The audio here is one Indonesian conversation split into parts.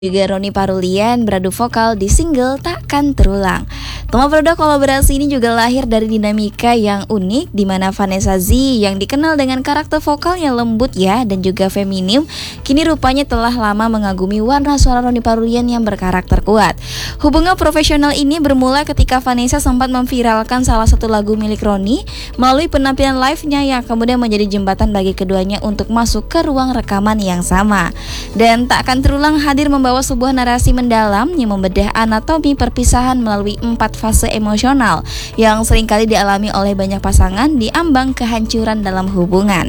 Juga Roni Parulian beradu vokal di single Takkan Terulang. Teman produk kolaborasi ini juga lahir dari dinamika yang unik di mana Vanessa Zee yang dikenal dengan karakter vokalnya lembut ya dan juga feminim, kini rupanya telah lama mengagumi warna suara Roni Parulian yang berkarakter kuat. Hubungan profesional ini bermula ketika Vanessa sempat memviralkan salah satu lagu milik Roni melalui penampilan live-nya yang kemudian menjadi jembatan bagi keduanya untuk masuk ke ruang rekaman yang sama. Dan Takkan Terulang hadir membawa sebuah narasi mendalam yang membedah anatomi perpisahan melalui 4 fase emosional yang seringkali dialami oleh banyak pasangan di ambang kehancuran dalam hubungan.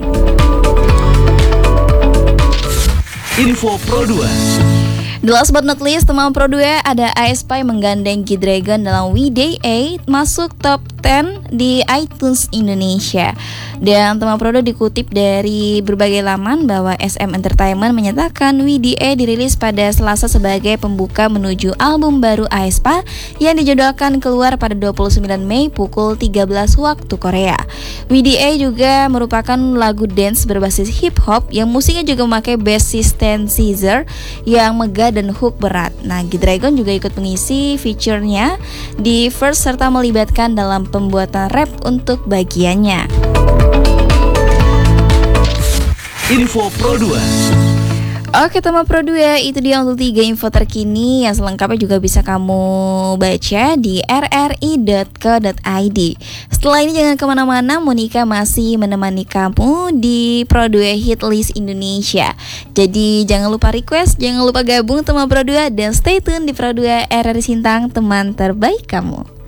Info Pro 2. The last but not least, teman Pro 2, ada aespa menggandeng G-Dragon dalam We Day 8 masuk top 10 di iTunes Indonesia. Dan teman Pro 2 dikutip dari berbagai laman bahwa SM Entertainment menyatakan We Day 8 dirilis pada Selasa sebagai pembuka menuju album baru aespa yang dijadwalkan keluar pada 29 Mei pukul 13 waktu Korea. We Day 8 juga merupakan lagu dance berbasis hip hop yang musiknya juga memakai bass synthesizer yang megah dan hook berat. Nah, G-Dragon juga ikut mengisi feature-nya di verse serta melibatkan dalam pembuatan rap untuk bagiannya. Info Pro 2. Oke teman Pro 2, itu dia untuk 3 info terkini yang selengkapnya juga bisa kamu baca di rri.co.id. Setelah ini jangan kemana-mana, Monica masih menemani kamu di Pro 2 Hit List Indonesia. Jadi jangan lupa request, jangan lupa gabung teman Pro 2 dan stay tune di Pro 2 RRI Sintang, teman terbaik kamu.